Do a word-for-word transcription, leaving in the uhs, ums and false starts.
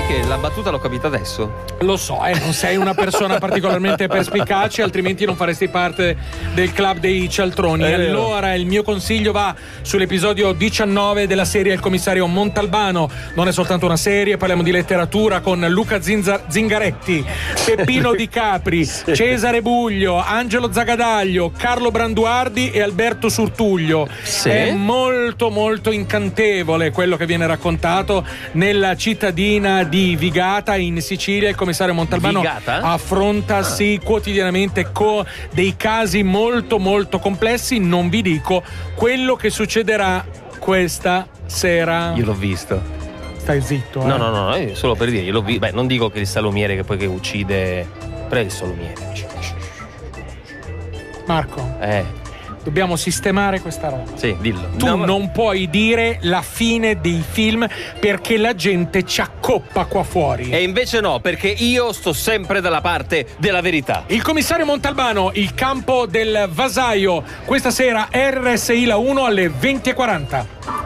che la battuta l'ho capita adesso. Lo so, eh, non sei una persona particolarmente perspicace, altrimenti non faresti parte del club dei cialtroni. È vero. Allora il mio consiglio va sull'episodio diciannove della serie Il commissario Montalbano. Non è soltanto una serie, parliamo di letteratura con Luca Zinza- Zingaretti, Peppino Di Capri, Cesare Buglio, Angelo Zagadaglio, Carlo Branduardi e Alberto Surtuglio. Sì. È molto molto incantevole quello che viene raccontato nella cittadina di Vigata in Sicilia. Il commissario Montalbano Vigata? affronta ah. sì, quotidianamente co- dei casi molto molto complessi. Non vi dico quello che succederà questa sera. Io l'ho visto. Stai zitto, eh. No, no, no, no, solo per dire, io l'ho visto. Beh, non dico che il salumiere che poi che uccide. Però è il salumiere. Marco. Eh. Dobbiamo sistemare questa roba. Sì, dillo. Tu no, ma... non puoi dire la fine dei film perché la gente ci accoppa qua fuori. E invece no, perché io sto sempre dalla parte della verità. Il commissario Montalbano, il campo del Vasaio. Questa sera R S I La uno alle venti e quaranta.